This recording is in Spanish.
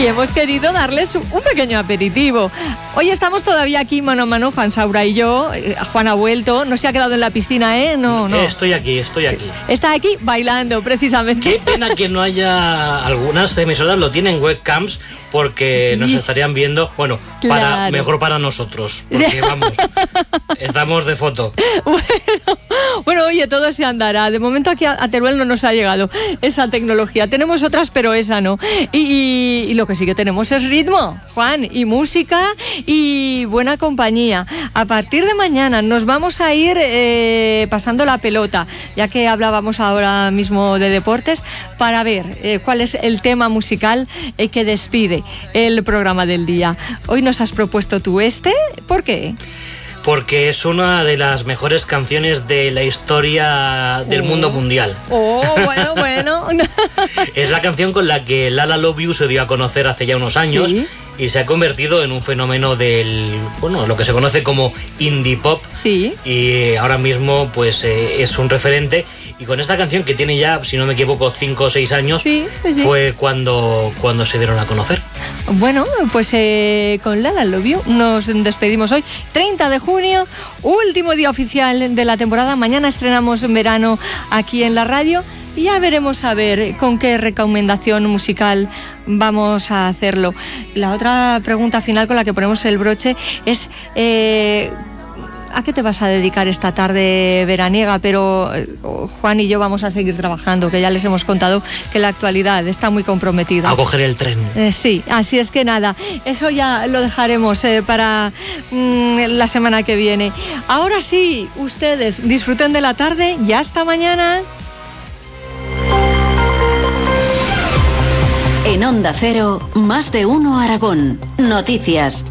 y hemos querido darles un pequeño aperitivo. Hoy estamos todavía aquí mano a mano, Juan Saura y yo. Juan ha vuelto, no se ha quedado en la piscina, ¿eh? No. Estoy aquí. Está aquí bailando, precisamente. Qué pena que no haya, algunas emisoras lo tienen webcams, porque nos estarían viendo, bueno, claro, mejor para nosotros, porque vamos, estamos de foto. Bueno, oye, todo se andará. De momento aquí a Teruel no nos ha llegado esa tecnología. Tenemos otras, pero esa no. Y lo que sí que tenemos es ritmo, Juan, y música y buena compañía. A partir de mañana nos vamos a ir pasando la pelota, ya que hablábamos ahora mismo de deportes, para ver cuál es el tema musical que despide el programa del día. Hoy nos has propuesto tú ¿por qué? Porque es una de las mejores canciones de la historia del mundo mundial. Bueno. Es la canción con la que La La Love You se dio a conocer hace ya unos años. ¿Sí? Y se ha convertido en un fenómeno lo que se conoce como indie pop. Sí. Y ahora mismo pues es un referente. Y con esta canción, que tiene ya, si no me equivoco, 5 o 6 años, sí. Fue cuando se dieron a conocer. Bueno, pues con La La Love You nos despedimos hoy, 30 de junio, último día oficial de la temporada. Mañana estrenamos en verano aquí en la radio y ya veremos a ver con qué recomendación musical vamos a hacerlo. La otra pregunta final con la que ponemos el broche es... ¿a qué te vas a dedicar esta tarde veraniega? Pero Juan y yo vamos a seguir trabajando, que ya les hemos contado que la actualidad está muy comprometida. A coger el tren. Sí, así es que nada, eso ya lo dejaremos para la semana que viene. Ahora sí, ustedes disfruten de la tarde y hasta mañana. En Onda Cero, Más de Uno Aragón. Noticias.